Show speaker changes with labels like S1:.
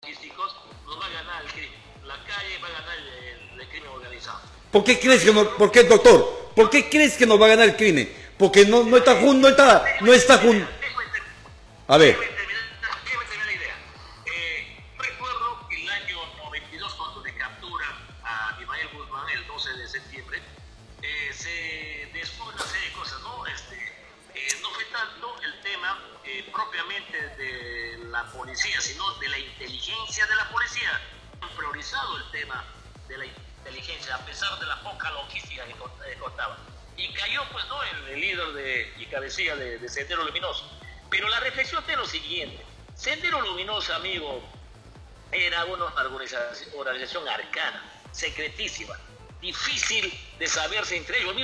S1: logísticos, nos va a ganar el crimen. La calle va a ganar el crimen organizado.
S2: ¿Por qué crees que no? ¿Por qué, doctor? ¿Por qué crees que nos va a ganar el crimen? Porque no está junto, no está junto. A ver.
S1: Déjame terminar la idea. Recuerdo que el año 92, cuando le capturan a Abimael Guzmán, el 12 de septiembre, se descubre una serie de cosas, ¿no? No fue tanto el tema propiamente de la policía, sino de la inteligencia de la policía. Han priorizado el tema de la inteligencia, a pesar de la poca logística que contaba. Y cayó, pues, ¿no?, el líder y cabecilla de Sendero Luminoso. Pero la reflexión es lo siguiente. Sendero Luminoso, amigo, era una organización arcana, secretísima, difícil de saberse entre ellos.